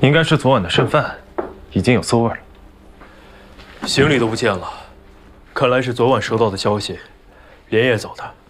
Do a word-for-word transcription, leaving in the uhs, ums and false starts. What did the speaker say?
应该是昨晚的剩饭，已经有馊味了。 行李都不见了，看来是昨晚收到的消息，连夜走的。